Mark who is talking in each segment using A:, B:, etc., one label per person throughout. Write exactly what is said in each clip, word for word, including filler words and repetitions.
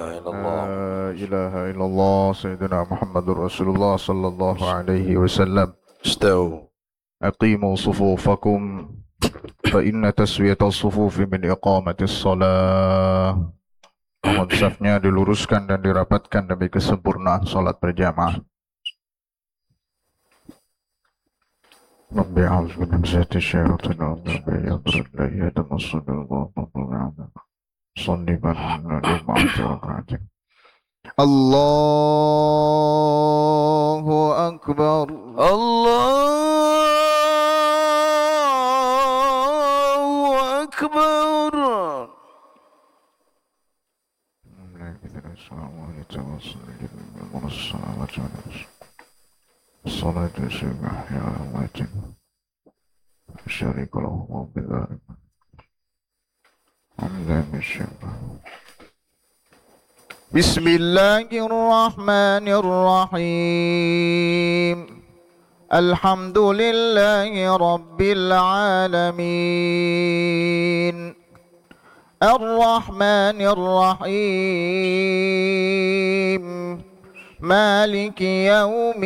A: إلا
B: لا
A: الله.
B: إله إلا الله سيدنا محمد رسول الله صلى الله عليه وسلم.
A: استووا.
B: أقيموا صفوفكم فإن تسوية الصفوف من إقامة الصلاة. Mohon safnya diluruskan dan dirapatkan demi kesempurnaan salat berjamaah. Rabbi a'udzu min syaitonir syaitonir rajim. Ya Rabbi ya tamassallallahu alaihi صلبا لما أتوقعتك. الله أكبر.
A: الله أكبر.
B: الصلاة والسلام يا الله شريك له بذلك. بسم الله الرحمن الرحيم. الحمد لله رب العالمين الرحمن الرحيم مالك يوم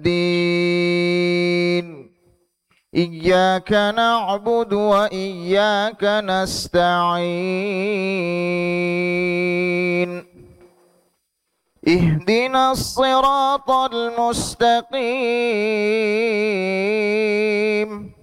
B: الدين إياك نعبد وإياك نستعين اهدنا الصراط المستقيم